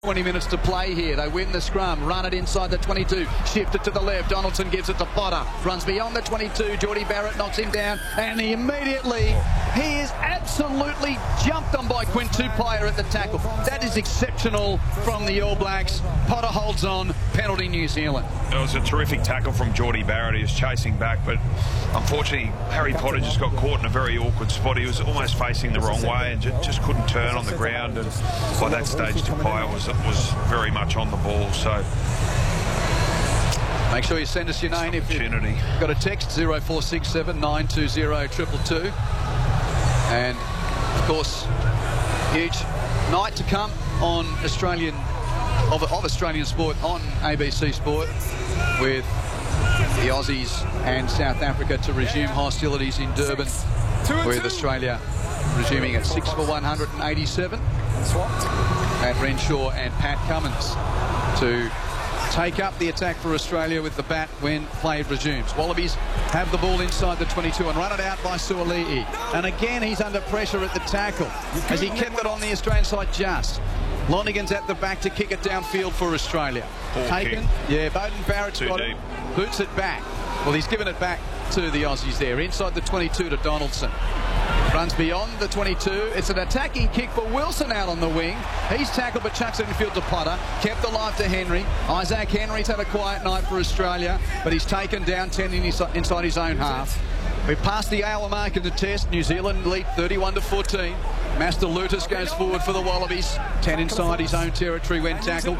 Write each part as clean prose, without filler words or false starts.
20 minutes to play here. They win the scrum, run it inside the 22, shift it to the left. Donaldson gives it to Potter, runs beyond the 22. Jordie Barrett knocks him down, and he is absolutely jumped on by Quinn Tupaia at the tackle. That is exceptional from the All Blacks. Potter holds on, penalty New Zealand. It was a terrific tackle from Jordie Barrett. He was chasing back, but unfortunately Harry Potter just got caught in a very awkward spot. He was almost facing the wrong way and just couldn't turn on the ground, and by that stage Tupaia was very much on the ball. So make sure you send us your name if you've got a text, 0467 920 222. And of course, huge night to come on Australian sport on ABC Sport, with the Aussies and South Africa to resume hostilities in Durban, with Australia resuming at 6 for 187. Matt Renshaw and Pat Cummins to take up the attack for Australia with the bat when play resumes. Wallabies have the ball inside the 22 and run it out by Suali'i. And again, he's under pressure at the tackle as he kept it on the Australian side just. Lonergan's at the back to kick it downfield for Australia. Taken. Yeah, Beauden Barrett's got it. Boots it back. Well, he's given it back to the Aussies there. Inside the 22 to Donaldson. Runs beyond the 22. It's an attacking kick for Wilson out on the wing. He's tackled but chucks it in field to Potter. Kept alive to Henry. Isaac Henry's had a quiet night for Australia, but he's taken down 10 inside his own half. We've passed the hour mark in the test. New Zealand lead 31-14. Master Lutis goes forward for the Wallabies. 10 inside his own territory when tackled.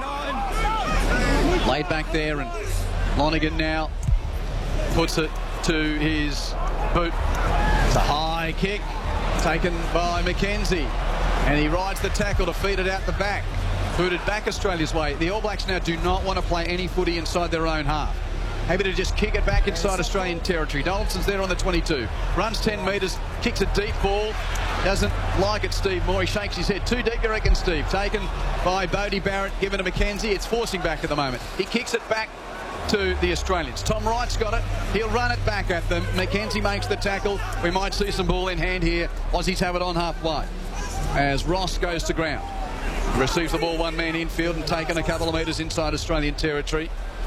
Laid back there, and Lonergan now puts it to his boot. It's a high kick taken by McKenzie, and he rides the tackle to feed it out the back. Booted back Australia's way. The All Blacks now do not want to play any footy inside their own half. Happy to just kick it back inside Australian territory. Donaldson's there on the 22. Runs 10 metres, kicks a deep ball. Doesn't like it, Steve Moore. He shakes his head. Too deep, you reckon, Steve? Taken by Bodie Barrett, given to McKenzie. It's forcing back at the moment. He kicks it back to the Australians. Tom Wright's got it. He'll run it back at them. McKenzie makes the tackle. We might see some ball in hand here. Aussies have it on halfway as Ross goes to ground. Receives the ball one man infield and taken a couple of metres inside Australian territory.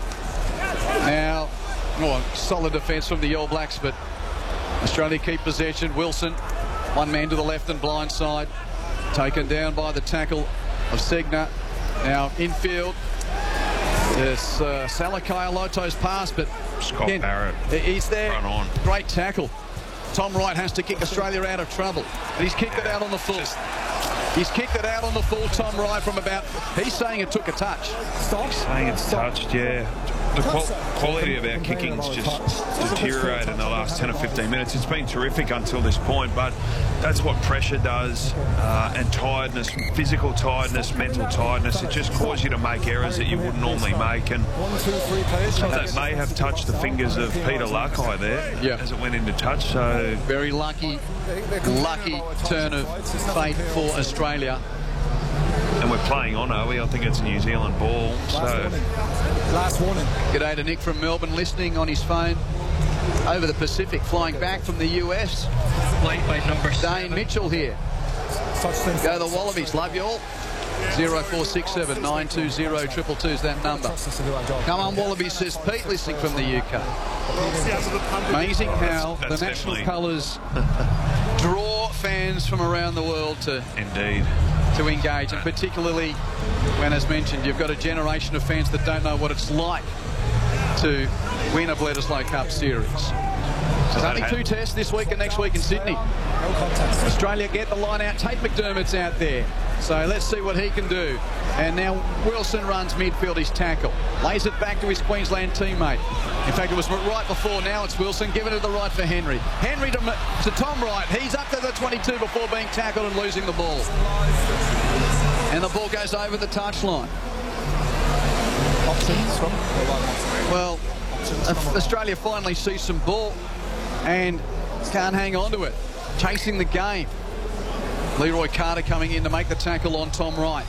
Now, solid defence from the All Blacks, but Australia keep possession. Wilson, one man to the left and blind side. Taken down by the tackle of Segner. Now infield. It's Salakai Loto's pass, but Scott Barrett, he's there. Run on. Great tackle. Tom Wright has to kick Australia out of trouble, but he's kicked it out on the full. He's kicked it out on the full, Tom Wright, from about... He's saying it took a touch. He's saying it's touched, yeah. The quality of our kicking's just deteriorated in the last 10 or 15 minutes. It's been terrific until this point, but that's what pressure does, and tiredness, physical tiredness, mental tiredness. It just causes you to make errors that you wouldn't normally make, and that may have touched the fingers of Peter Lakai there as it went into touch. So very lucky turn of fate for Australia. And we're playing on, are we? I think it's a New Zealand ball. Last warning. G'day to Nick from Melbourne, listening on his phone over the Pacific, flying back from the US. Played by number 7. Dane Mitchell here. Go the Wallabies. Love you all. 0467 920 222 is that number. Come on, Wallabies, says Pete, listening from the UK. Amazing how the national colours draw fans from around the world to engage, and particularly when, as mentioned, you've got a generation of fans that don't know what it's like to win a Bledisloe Cup series. There's only 2 tests this week and next week in Sydney. Australia get the line out. Tate McDermott's out there, so let's see what he can do. And now Wilson runs midfield, his tackle. Lays it back to his Queensland teammate. In fact, it was right before. Now it's Wilson giving it to the right for Henry. Henry to Tom Wright. He's up to the 22 before being tackled and losing the ball. And the ball goes over the touchline. Well, Australia finally sees some ball and can't hang on to it. Chasing the game. Leroy Carter coming in to make the tackle on Tom Wright.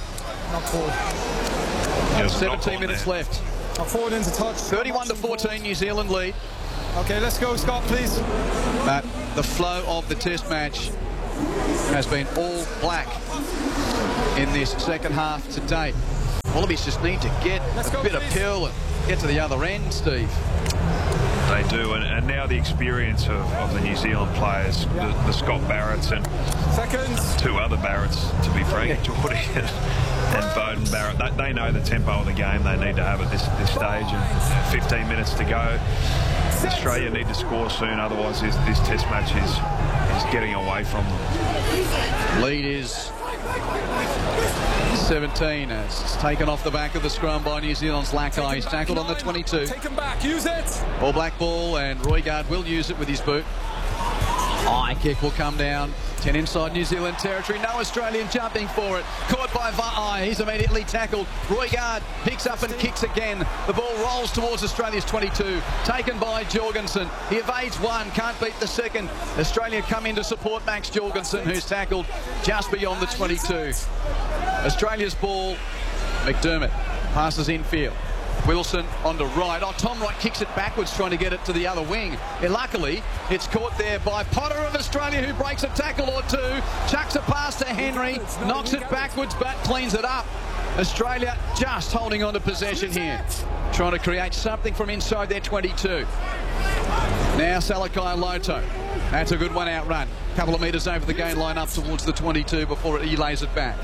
17 minutes left. Not forward into touch. 31-14, New Zealand lead. Okay, let's go, Scott, please. But the flow of the test match has been all black in this second half to date. Wallabies just need to get a bit of pill and get to the other end, Steve. They do, and now the experience of the New Zealand players, the Scott Barretts and two other Barretts, to be frank, Geordie and Beauden Barrett, they know the tempo of the game they need to have at this stage, and 15 minutes to go. Australia need to score soon, otherwise this test match is getting away from them. Lead is 17. It's taken off the back of the scrum by New Zealand's Lakai. He's tackled on the 22. Take him back, use it. All black ball, and Roigard will use it with his boot. High kick will come down. 10 inside New Zealand territory. No Australian jumping for it. Caught by Va'ai. He's immediately tackled. Roigard picks up and kicks again. The ball rolls towards Australia's 22. Taken by Jorgensen. He evades one. Can't beat the second. Australia come in to support Max Jorgensen, who's tackled just beyond the 22. Australia's ball. McDermott passes infield. Wilson on the right. Oh, Tom Wright kicks it backwards, trying to get it to the other wing. And luckily, it's caught there by Potter of Australia, who breaks a tackle or two. Chucks a pass to Henry. Knocks it backwards, but cleans it up. Australia just holding on to possession here. Trying to create something from inside their 22. Now Salakai Loto. That's a good one-out run. A couple of metres over the gain line up towards the 22 before he lays it back.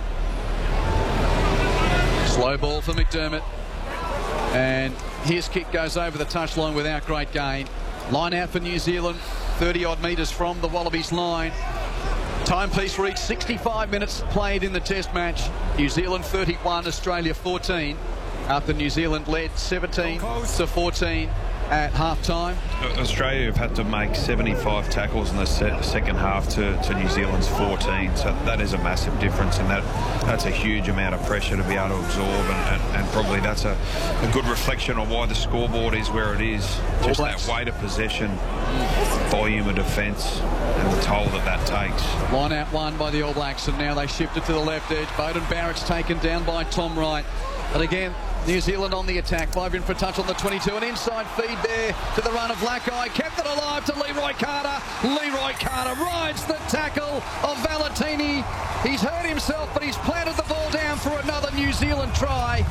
Slow ball for McDermott. And his kick goes over the touchline without great gain. Line out for New Zealand, 30-odd metres from the Wallabies line. Timepiece reached 65 minutes played in the test match. New Zealand 31, Australia 14. After New Zealand led 17-14 at half-time. Australia have had to make 75 tackles in the second half to New Zealand's 14, so that is a massive difference, and that's a huge amount of pressure to be able to absorb, and probably that's a good reflection of why the scoreboard is where it is. Just that weight of possession, volume of defence, and the toll that takes. Line out one by the All Blacks, and now they shift it to the left edge. Beauden Barrett's taken down by Tom Wright. And again, New Zealand on the attack. 5 in for a touch on the 22. An inside feed there to the run of Lakai. Kept it alive to Leroy Carter. Leroy Carter rides the tackle of Valentini. He's hurt himself, but he's planted the ball down for another New Zealand try.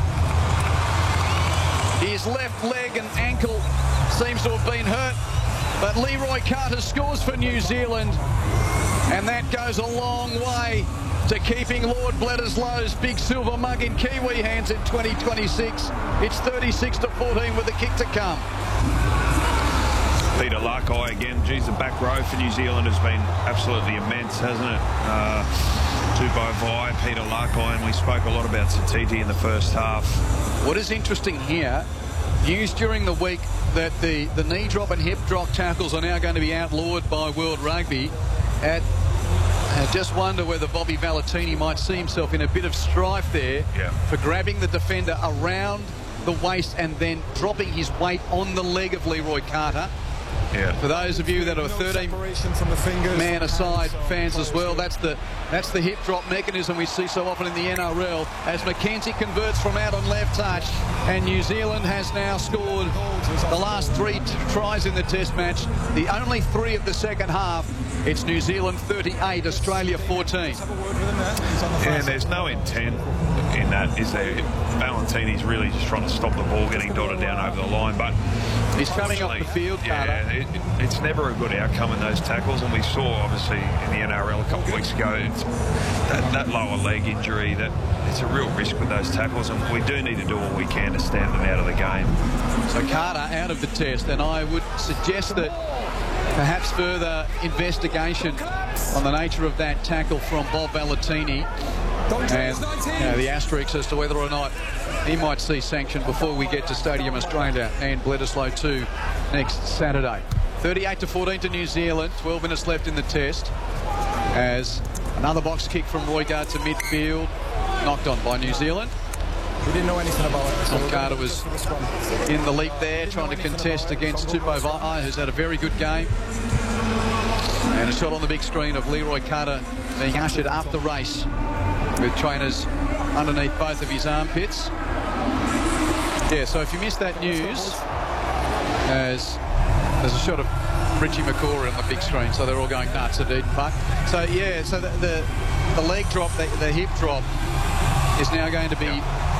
His left leg and ankle seems to have been hurt, but Leroy Carter scores for New Zealand, and that goes a long way to keeping Lord Bledisloh's big silver mug in Kiwi hands in 2026. It's 36-14 with the kick to come. Peter Lakai again. Geez, the back row for New Zealand has been absolutely immense, hasn't it? Tupou Vaa'i, Peter Lakai, and we spoke a lot about Satiti in the first half. What is interesting here, news during the week that the knee drop and hip drop tackles are now going to be outlawed by World Rugby. I just wonder whether Bobby Valentini might see himself in a bit of strife there for grabbing the defender around the waist and then dropping his weight on the leg of Leroy Carter. Yeah. For those of you that are 13-man-a-side fans as well, that's the hip drop mechanism we see so often in the NRL as Mackenzie converts from out on left touch, and New Zealand has now scored the last 3 tries in the test match, the only 3 of the second half. It's New Zealand 38, Australia 14. And there's no intent in that, is there? Valentini's really just trying to stop the ball getting dotted down over the line, but he's coming up the field, Carter. Yeah, it's never a good outcome in those tackles, and we saw obviously in the NRL a couple of weeks ago that lower leg injury, that it's a real risk with those tackles, and we do need to do all we can to stand them out of the game. So Carter out of the test, and I would suggest that perhaps further investigation on the nature of that tackle from Bob Valentini and the asterisks as to whether or not he might see sanction before we get to Stadium Australia and Bledisloe 2 next Saturday. 38-14 to New Zealand, 12 minutes left in the test, as another box kick from Roigard to midfield, knocked on by New Zealand. We didn't know anything about it. Tom Carter was in the leap there, trying to contest against Tupou Vaa'i, who's had a very good game. And a shot on the big screen of Leroy Carter being ushered up the race with trainers underneath both of his armpits. Yeah, so if you missed that news, as there's a shot of Richie McCaw on the big screen, so they're all going nuts at Eden Park. So yeah, so the leg drop, the hip drop is now going to be